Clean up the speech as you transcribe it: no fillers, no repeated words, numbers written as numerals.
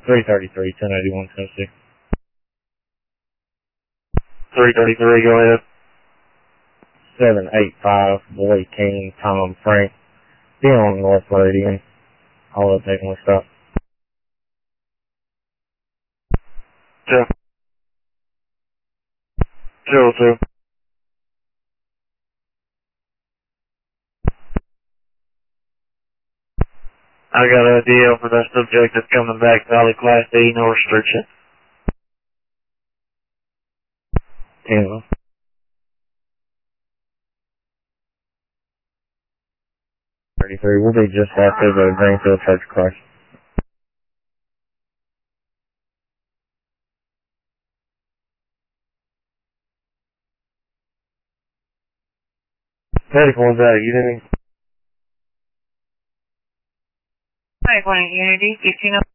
333, 1081, Tennessee. 333, go ahead. 785, Boy King, Tom Frank. Be on North Floridian. I'll update when we stop. Joe. 02. I got a deal for that subject that's coming back, Valley Class D, no restriction. 10. 33, we'll be just after the Greenfield Church Christ. Medical one's out, you didn't. Medical Unity, 15